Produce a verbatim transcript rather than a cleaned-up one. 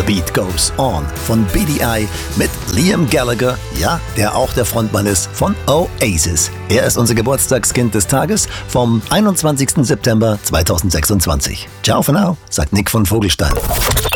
Beat Goes On von B D I mit Liam Gallagher, ja, der auch der Frontmann ist von Oasis. Er ist unser Geburtstagskind des Tages vom einundzwanzigsten September zweitausendsechsundzwanzig. Ciao for now, sagt Nick von Vogelstein.